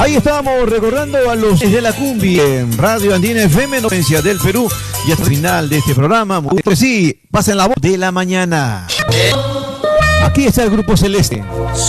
Ahí estábamos recordando a los de la cumbia en Radio Andina FM, Provincia del Perú. Y hasta el final de este programa, sí, pasen la voz de la mañana. Aquí está el Grupo Celeste.